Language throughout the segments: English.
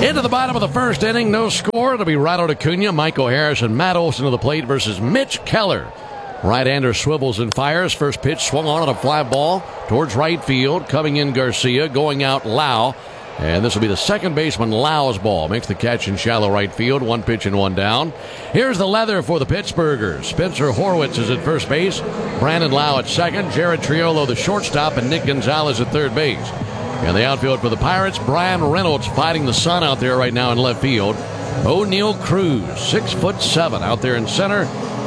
Into the bottom of the first inning, no score. It'll be Ronald Acuna, Michael Harris, and Matt Olson to the plate versus Mitch Keller. Right-hander swivels and fires. First pitch swung on a fly ball towards right field. Coming in Garcia, going out Lau. And this will be the second baseman Lau's ball. Makes the catch in shallow right field. One pitch and one down. Here's the leather for the Pittsburghers. Spencer Horwitz is at first base. Brandon Lau at second. Jared Triolo the shortstop. And Nick Gonzalez at third base. And the outfield for the Pirates, Brian Reynolds fighting the sun out there right now in left field. O'Neal Cruz, 6'7", out there in center.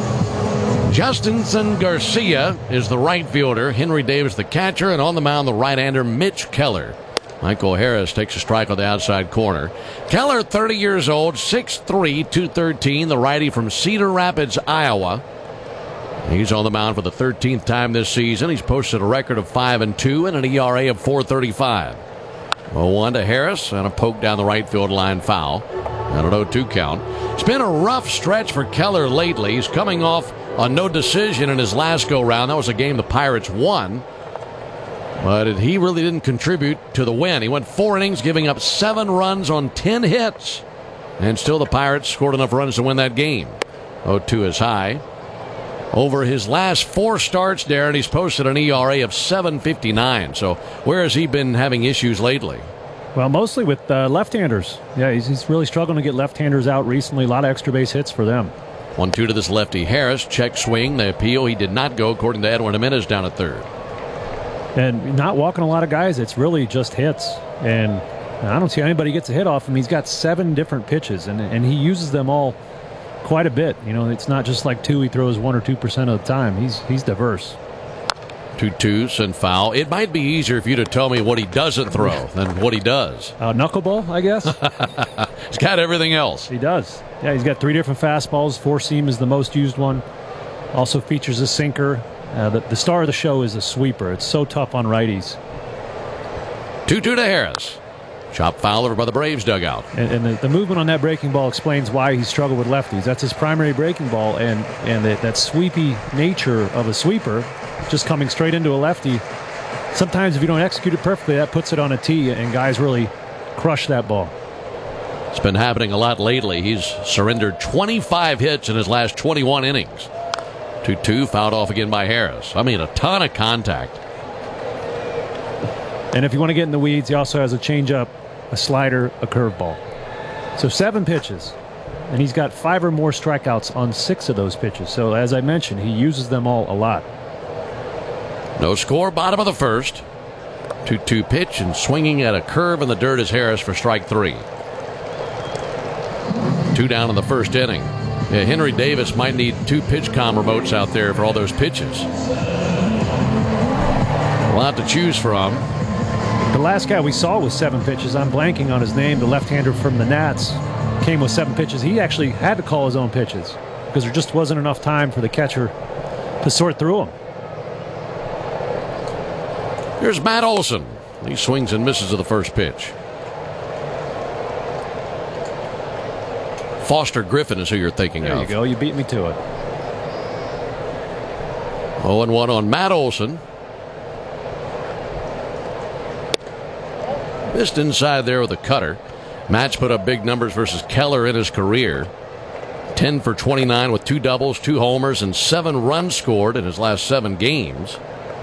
Justinson Garcia is the right fielder. Henry Davis the catcher. And on the mound, the right-hander Mitch Keller. Michael Harris takes a strike on the outside corner. Keller, 30 years old, 6'3", 213, the righty from Cedar Rapids, Iowa. He's on the mound for the 13th time this season. He's posted a record of 5-2 and an ERA of 4.35. 0-1 to Harris and a poke down the right field line foul. And an 0-2 count. It's been a rough stretch for Keller lately. He's coming off a no decision in his last go-round. That was a game the Pirates won. But he really didn't contribute to the win. He went 4 innings, giving up 7 runs on 10 hits. And still the Pirates scored enough runs to win that game. 0-2 is high. Over his last 4 starts, Darren, he's posted an ERA of 7.59. So where has he been having issues lately? Well, mostly with left-handers. Yeah, he's really struggling to get left-handers out recently. A lot of extra base hits for them. 1-2 to this lefty Harris. Check swing. The appeal. He did not go, according to Edwin Jimenez, down at third. And not walking a lot of guys. It's really just hits. And I don't see anybody gets a hit off him. He's got 7 different pitches, and he uses them all quite a bit. You know, it's not just like 2 he throws 1 or 2% of the time. He's diverse. 2-2 and foul. It might be easier for you to tell me what he doesn't throw than what he does. Knuckleball, I guess. He's got everything else. He does. Yeah, he's got 3 different fastballs. 4-seam is the most used one. Also features a sinker. The star of the show is a sweeper. It's so tough on righties. 2-2 to Harris. Chop foul over by the Braves dugout. And the movement on that breaking ball explains why he struggled with lefties. That's his primary breaking ball, and that sweepy nature of a sweeper, just coming straight into a lefty. Sometimes if you don't execute it perfectly, that puts it on a tee, and guys really crush that ball. It's been happening a lot lately. He's surrendered 25 hits in his last 21 innings. 2-2, fouled off again by Harris. I mean, a ton of contact. And if you want to get in the weeds, he also has a changeup, a slider, a curveball. So 7 pitches, and he's got 5 or more strikeouts on 6 of those pitches. So as I mentioned, he uses them all a lot. No score, bottom of the first. 2-2 pitch, and swinging at a curve in the dirt is Harris for strike 3. 2 down in the first inning. Yeah, Henry Davis might need 2 PitchCom remotes out there for all those pitches. A lot to choose from. The last guy we saw with 7 pitches, I'm blanking on his name, the left-hander from the Nats, came with 7 pitches. He actually had to call his own pitches because there just wasn't enough time for the catcher to sort through them. Here's Matt Olson. He swings and misses at the first pitch. Foster Griffin is who you're thinking of. There you go. You beat me to it. 0-1 on Matt Olson. Missed inside there with a cutter. Matt's put up big numbers versus Keller in his career. 10 for 29 with 2 doubles, 2 homers, and 7 runs scored in his last 7 games.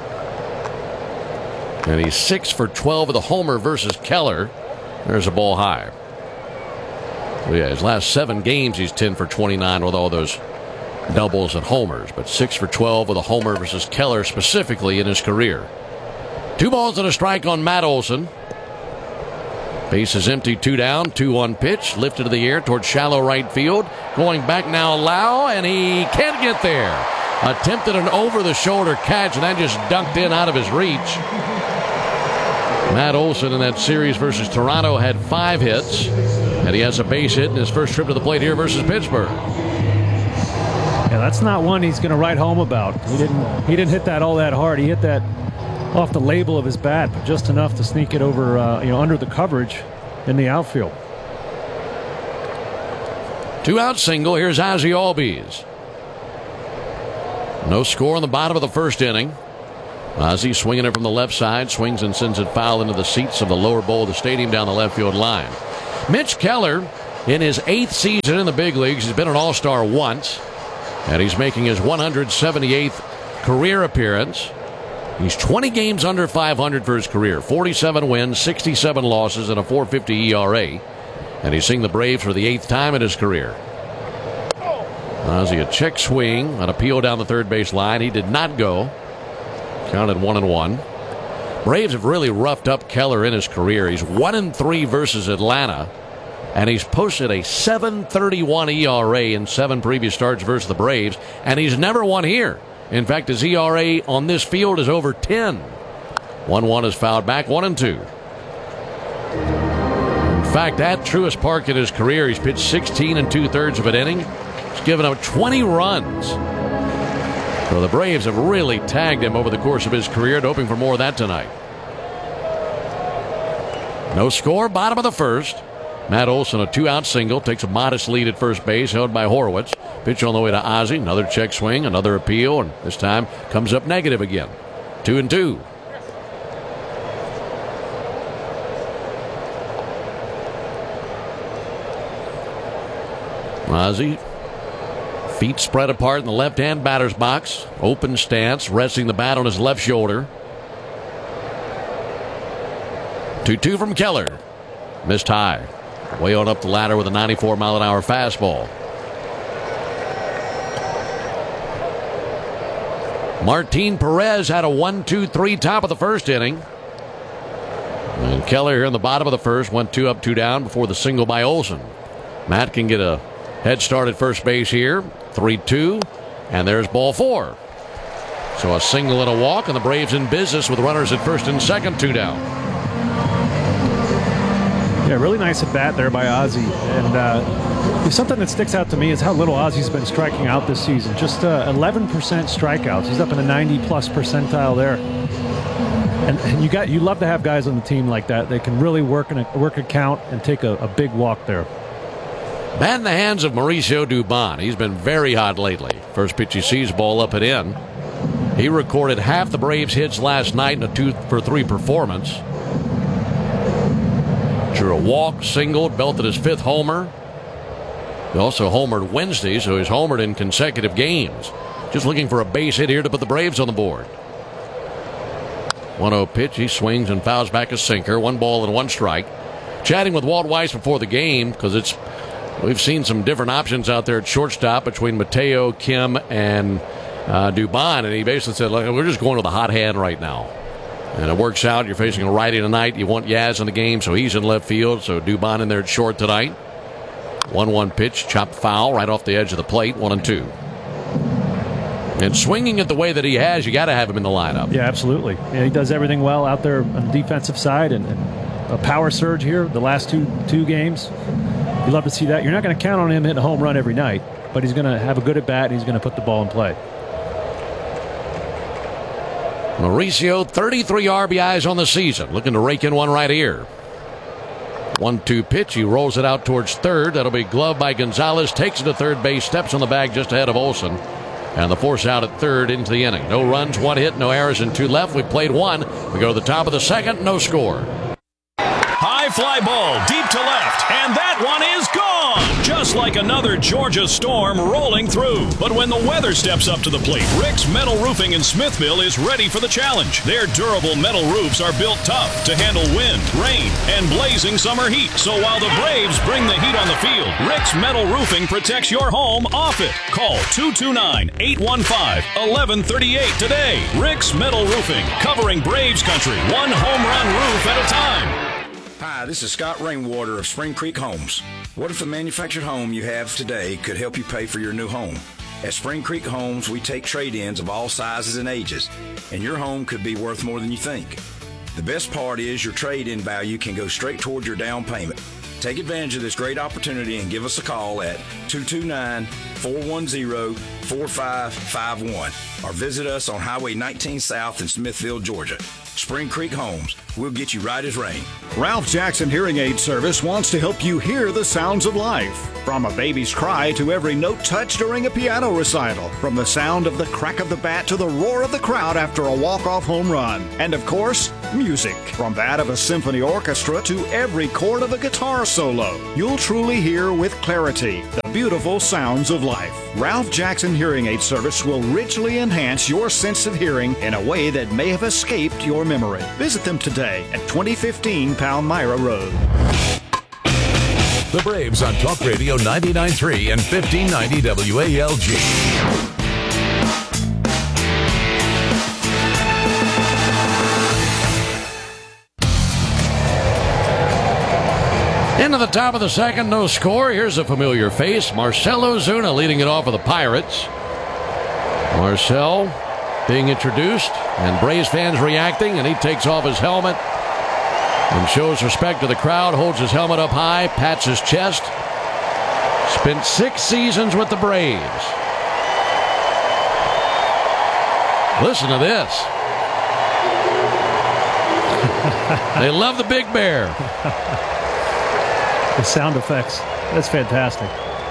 And he's 6 for 12 with a homer versus Keller. There's a ball high. Well, yeah, his last 7 games, he's 10 for 29 with all those doubles and homers, but 6 for 12 with a homer versus Keller specifically in his career. 2 balls and a strike on Matt Olson. Base is empty, 2 down, 2-1 pitch, lifted to the air towards shallow right field. Going back now, Lau, and he can't get there. Attempted an over-the-shoulder catch, and that just dunked in out of his reach. Matt Olson in that series versus Toronto had 5 hits. And he has a base hit in his first trip to the plate here versus Pittsburgh. Yeah, that's not one he's going to write home about. He didn't hit that all that hard. He hit that off the label of his bat, but just enough to sneak it over, under the coverage in the outfield. 2-out single. Here's Ozzie Albies. No score in the bottom of the first inning. Ozzie swinging it from the left side, swings and sends it foul into the seats of the lower bowl of the stadium down the left field line. Mitch Keller, in his 8th season in the big leagues, he's been an All-Star once, and he's making his 178th career appearance. He's 20 games under 500 for his career, 47 wins, 67 losses, and a 4.50 ERA. And he's seeing the Braves for the 8th time in his career. Ozzie, a check swing, an appeal down the third base line. He did not go. Counted 1-1. Braves have really roughed up Keller in his career. He's 1-3 versus Atlanta, and he's posted a 7.31 ERA in 7 previous starts versus the Braves, and he's never won here. In fact, his ERA on this field is over 10. 1-1 is fouled back, 1-2. In fact, at Truist Park in his career, he's pitched 16 2/3 of an inning. He's given up 20 runs. So the Braves have really tagged him over the course of his career, and hoping for more of that tonight. No score, bottom of the first. Matt Olson, a 2-out single, takes a modest lead at first base, held by Horwitz. Pitch on the way to Ozzie, another check swing, another appeal, and this time comes up negative again. 2-2. Ozzie, feet spread apart in the left-hand batter's box. Open stance, resting the bat on his left shoulder. 2-2 from Keller. Missed high. Way on up the ladder with a 94-mile-an-hour fastball. Martin Perez had a 1-2-3 top of the first inning. And Keller here in the bottom of the first went 2 up, 2 down before the single by Olson. Matt can get a head start at first base here. 3-2, and there's ball 4. So a single and a walk, and the Braves in business with runners at first and second, 2 down. Yeah, really nice at bat there by Ozzie. And something that sticks out to me is how little Ozzie's been striking out this season. Just 11% strikeouts. He's up in the 90-plus percentile there. And you love to have guys on the team like that. They can really work a count and take a big walk there. Bat in the hands of Mauricio Dubon. He's been very hot lately. First pitch he sees, ball up and in. He recorded half the Braves' hits last night in a 2-for-3 performance. Drew a walk, singled, belted his 5th homer. He also homered Wednesday, so he's homered in consecutive games. Just looking for a base hit here to put the Braves on the board. 1-0 pitch. He swings and fouls back a sinker. 1 ball and 1 strike. Chatting with Walt Weiss before the game, because we've seen some different options out there at shortstop between Mateo, Kim, and Dubon, and he basically said, look, we're just going with a hot hand right now. And it works out. You're facing a righty tonight. You want Yaz in the game, so he's in left field. So Dubon in there at short tonight. 1-1 pitch, chopped foul right off the edge of the plate, 1-2. And swinging it the way that he has, you got to have him in the lineup. Yeah, absolutely. Yeah, he does everything well out there on the defensive side, and a power surge here the last two games. You love to see that. You're not going to count on him hitting a home run every night, but he's going to have a good at bat, and he's going to put the ball in play. Mauricio, 33 RBIs on the season. Looking to rake in one right here. 1-2 pitch. He rolls it out towards third. That'll be gloved by Gonzalez. Takes it to third base. Steps on the bag just ahead of Olson. And the force out at third into the inning. No runs, 1 hit, no errors, and 2 left. We've played 1. We go to the top of the second. No score. High fly ball deep to left, and that one is gone. Just like another Georgia storm rolling through. But when the weather steps up to the plate, Rick's Metal Roofing in Smithville is ready for the challenge. Their durable metal roofs are built tough to handle wind, rain, and blazing summer heat. So while the Braves bring the heat on the field, Rick's Metal Roofing protects your home off it. Call 229-815-1138 today. Rick's Metal Roofing, covering Braves country, one home run roof at a time. Hi, this is Scott Rainwater of Spring Creek Homes. What if the manufactured home you have today could help you pay for your new home? At Spring Creek Homes, we take trade-ins of all sizes and ages, and your home could be worth more than you think. The best part is your trade-in value can go straight toward your down payment. Take advantage of this great opportunity and give us a call at 229-410-4551 or visit us on Highway 19 South in Smithville, Georgia. Spring Creek Homes, We'll get you right as rain. Ralph Jackson Hearing Aid Service wants to help you hear the sounds of life. From a baby's cry to every note touched during a piano recital. From the sound of the crack of the bat to the roar of the crowd after a walk-off home run. And of course, music. From that of a symphony orchestra to every chord of a guitar solo. You'll truly hear with clarity the beautiful sounds of life. Ralph Jackson Hearing Aid Service will richly enhance your sense of hearing in a way that may have escaped your memory. Visit them today at 2015 Palmyra Road. The Braves on Talk Radio 99.3 and 1590 WALG. Into the top of the second, no score. Here's a familiar face. Marcell Ozuna leading it off for the Pirates. Marcell being introduced, and Braves fans reacting, and he takes off his helmet and shows respect to the crowd, holds his helmet up high, pats his chest. Spent 6 seasons with the Braves. Listen to this. They love the Big Bear. The sound effects. That's fantastic.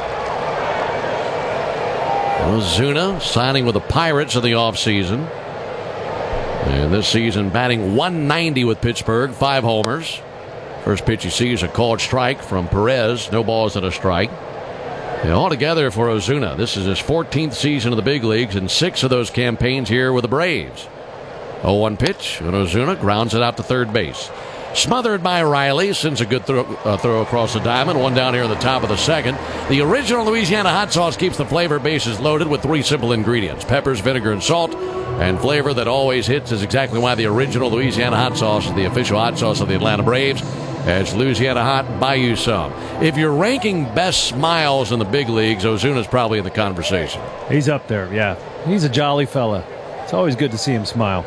Ozuna signing with the Pirates in the offseason. And this season batting .190 with Pittsburgh, 5 homers. First pitch he sees a called strike from Perez, no balls and a strike. And altogether for Ozuna, this is his 14th season in the big leagues and 6 of those campaigns here with the Braves. 0-1 pitch, and Ozuna grounds it out to third base. Smothered by Riley, sends a good throw across the diamond. One down here in the top of the second. The original Louisiana hot sauce keeps the flavor bases loaded with 3 simple ingredients: peppers, vinegar, and salt. And flavor that always hits is exactly why the original Louisiana hot sauce is the official hot sauce of the Atlanta Braves. It's Louisiana hot, buy you some. If you're ranking best smiles in the big leagues, Ozuna's probably in the conversation. He's up there, yeah. He's a jolly fella. It's always good to see him smile.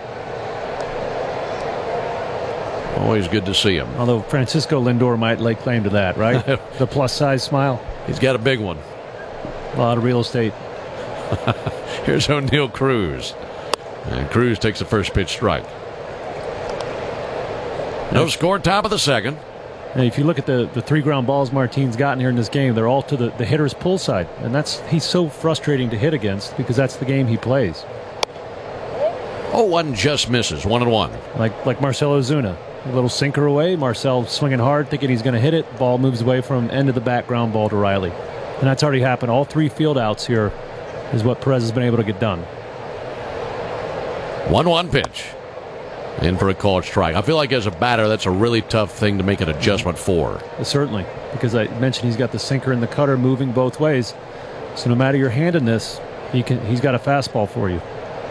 Always good to see him. Although Francisco Lindor might lay claim to that, right? The plus-size smile. He's got a big one. A lot of real estate. Here's O'Neal Cruz. And Cruz takes the first pitch strike. No score, top of the second. And if you look at the 3 ground balls Martine's gotten here in this game, they're all to the hitter's pull side. And he's so frustrating to hit against because that's the game he plays. 0-1 just misses, 1-1. Like Marcell Ozuna. A little sinker away. Marcell swinging hard, thinking he's going to hit it. Ball moves away from end of the back, ground ball to Riley. And that's already happened. All 3 field outs here is what Perez has been able to get done. 1-1 pitch. In for a called strike. I feel like as a batter, that's a really tough thing to make an adjustment for. Certainly, because I mentioned he's got the sinker and the cutter moving both ways. So no matter your handedness, he's got a fastball for you.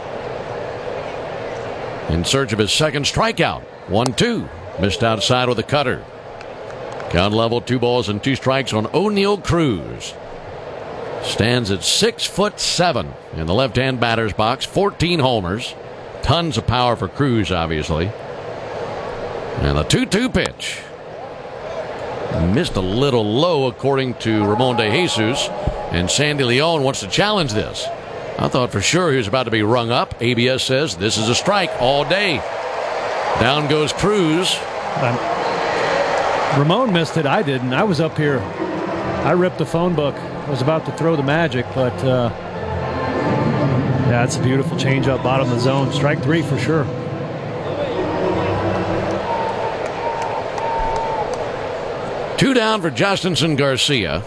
In search of his second strikeout. 1-2. Missed outside with a cutter. Count level, 2 balls and 2 strikes on O'Neal Cruz. Stands at 6'7" in the left-hand batter's box. 14 homers. Tons of power for Cruz, obviously. And the 2-2 pitch. Missed a little low, according to Ramon De Jesus. And Sandy Leon wants to challenge this. I thought for sure he was about to be rung up. ABS says this is a strike all day. Down goes Cruz. Ramon missed it. I didn't. I was up here. I ripped the phone book. I was about to throw the magic, but yeah, it's a beautiful changeup, bottom of the zone. Strike 3 for sure. Two down for Justinson Garcia.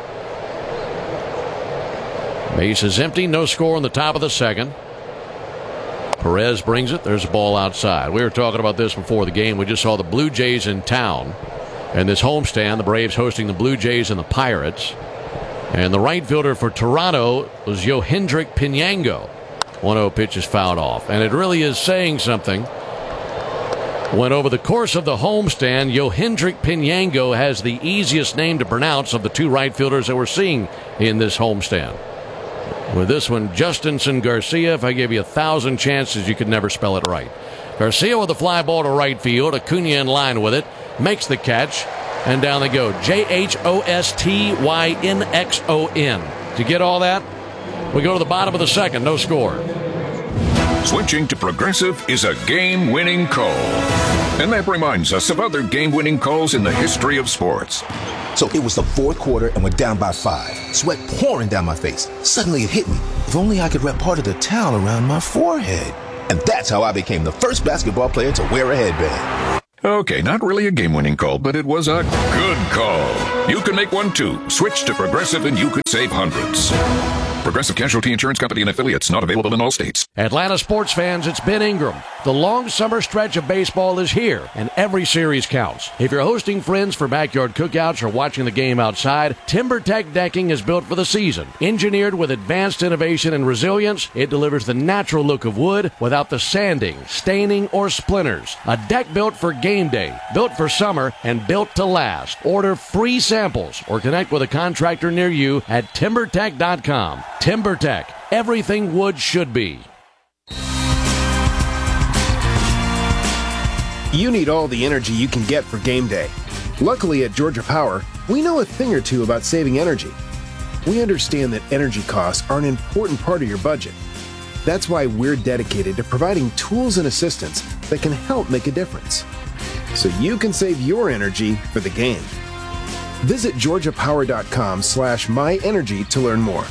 Base is empty. No score in the top of the second. Perez brings it. There's a ball outside. We were talking about this before the game. We just saw the Blue Jays in town. And this homestand, the Braves hosting the Blue Jays and the Pirates. And the right fielder for Toronto was Yohendrick Pinango. 1-0 pitch is fouled off. And it really is saying something when over the course of the homestand, Yohendrick Pinango has the easiest name to pronounce of the 2 right fielders that we're seeing in this homestand. With this one, Justinson Garcia, if I gave you 1,000 chances, you could never spell it right. Garcia with a fly ball to right field. Acuna in line with it. Makes the catch. And down they go. Jhostynxon. Did you get all that? We go to the bottom of the second. No score. Switching to Progressive is a game-winning call. And that reminds us of other game-winning calls in the history of sports. So it was the fourth quarter and we're down by 5. Sweat pouring down my face. Suddenly it hit me. If only I could wrap part of the towel around my forehead. And that's how I became the first basketball player to wear a headband. Okay, not really a game-winning call, but it was a good call. You can make one too. Switch to Progressive and you could save hundreds. Progressive Casualty Insurance Company and affiliates, not available in all states. Atlanta sports fans, it's Ben Ingram. The long summer stretch of baseball is here, and every series counts. If you're hosting friends for backyard cookouts or watching the game outside, TimberTech decking is built for the season. Engineered with advanced innovation and resilience, it delivers the natural look of wood without the sanding, staining, or splinters. A deck built for game day, built for summer, and built to last. Order free samples or connect with a contractor near you at TimberTech.com. TimberTech, everything wood should be. You need all the energy you can get for game day. Luckily at Georgia Power, we know a thing or two about saving energy. We understand that energy costs are an important part of your budget. That's why we're dedicated to providing tools and assistance that can help make a difference, so you can save your energy for the game. Visit georgiapower.com/myenergy to learn more.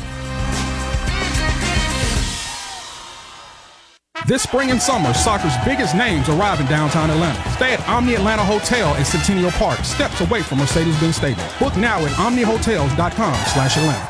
This spring and summer, soccer's biggest names arrive in downtown Atlanta. Stay at Omni Atlanta Hotel in Centennial Park, steps away from Mercedes-Benz Stadium. Book now at omnihotels.com/Atlanta.